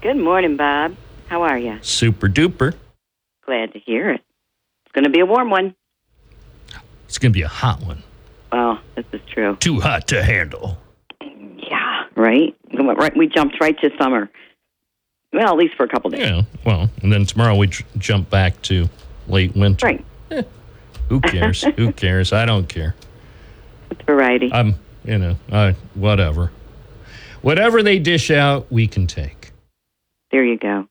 Good morning, Bob. How are you? Super duper. Glad to hear it. It's going to be a warm one. It's going to be a hot one. Well, this is true. Too hot to handle. Yeah, right? We jumped right to summer. Well, at least for a couple days. Yeah, well, and then tomorrow we jump back to late winter. Right. Who cares? Who cares? I don't care. It's variety. Whatever. Whatever they dish out, we can take. There you go.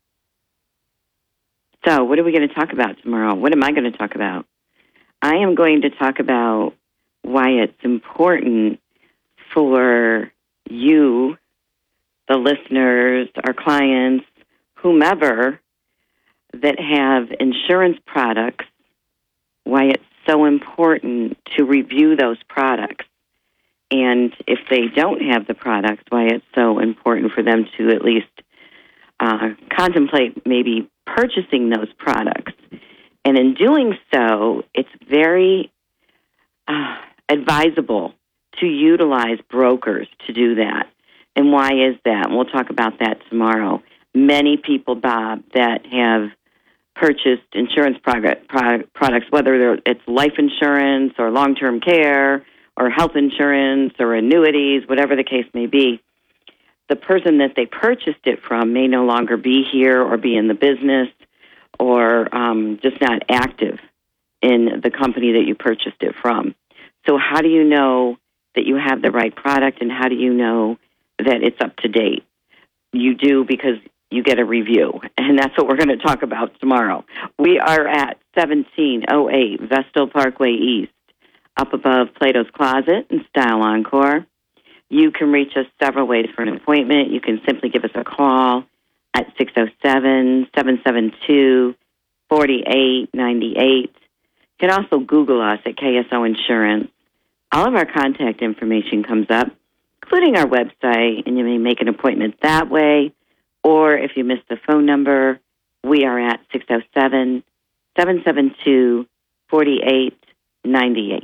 So, what are we going to talk about tomorrow? What am I going to talk about? I am going to talk about why it's important for you, the listeners, our clients, whomever, that have insurance products, why it's so important to review those products. And if they don't have the products, why it's so important for them to at least contemplate maybe purchasing those products. And in doing so, it's very advisable to utilize brokers to do that. And why is that? And we'll talk about that tomorrow. Many people, Bob, that have purchased insurance products, whether it's life insurance or long-term care or health insurance or annuities, whatever the case may be, the person that they purchased it from may no longer be here or be in the business or just not active in the company that you purchased it from. So how do you know that you have the right product, and how do you know that it's up to date? You do because you get a review, and that's what we're going to talk about tomorrow. We are at 1708 Vestal Parkway East, up above Plato's Closet and Style Encore. You can reach us several ways for an appointment. You can simply give us a call at 607-772-4898. You can also Google us at KSO Insurance. All of our contact information comes up, including our website, and you may make an appointment that way. Or if you missed the phone number, we are at 607-772-4898.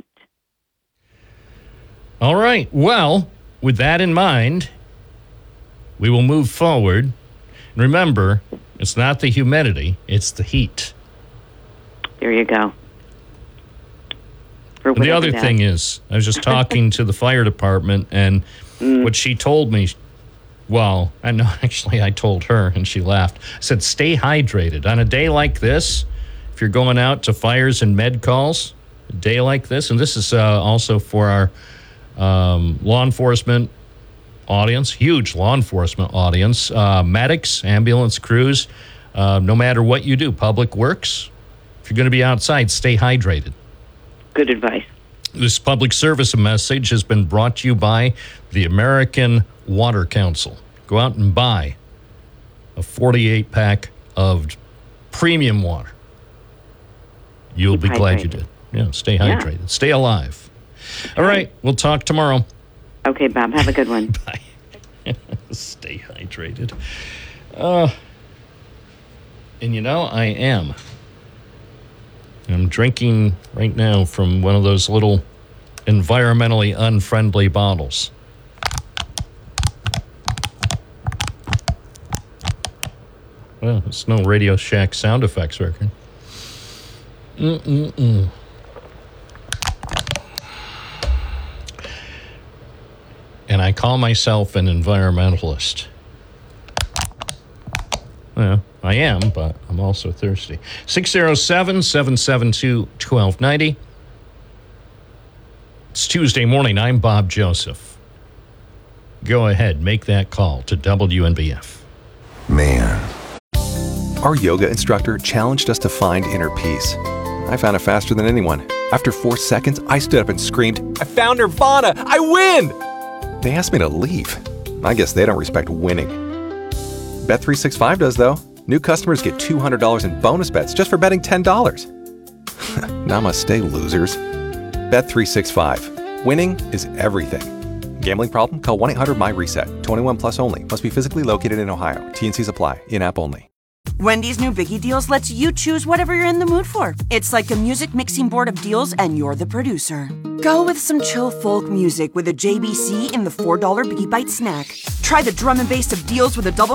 All right. Well, with that in mind, we will move forward. Remember, it's not the humidity, it's the heat. There you go. And the other thing is, I was just talking to the fire department, and what she told me, well, I know actually I told her, and she laughed. I said, stay hydrated. On a day like this, if you're going out to fires and med calls, a day like this, and this is also for our law enforcement audience, huge law enforcement audience, medics, ambulance crews, no matter what you do, public works, if you're going to be outside, stay hydrated. Good advice. This public service message has been brought to you by the American Water Council. Go out and buy a 48-pack of premium water. You'll be glad you did. Yeah, stay hydrated. Yeah. Stay alive. All right, we'll talk tomorrow. Okay, Bob, have a good one. Bye. Stay hydrated. And you know, I am. I'm drinking right now from one of those little environmentally unfriendly bottles. Well, it's no Radio Shack sound effects record. And I call myself an environmentalist. Yeah, I am, but I'm also thirsty. 607-772-1290. It's Tuesday morning. I'm Bob Joseph. Go ahead, make that call to WNBF. Man, our yoga instructor challenged us to find inner peace. I found it faster than anyone. After 4 seconds, I stood up and screamed, "I found Nirvana! I win!" They asked me to leave. I guess they don't respect winning. Bet365 does, though. New customers get $200 in bonus bets just for betting $10. Namaste, losers. Bet365. Winning is everything. Gambling problem? Call 1-800-MY-RESET. 21 plus only. Must be physically located in Ohio. T&Cs apply. In-app only. Wendy's new Biggie Deals lets you choose whatever you're in the mood for. It's like a music mixing board of deals, and you're the producer. Go with some chill folk music with a JBC in the $4 Biggie Bite snack. Try the drum and bass of deals with a double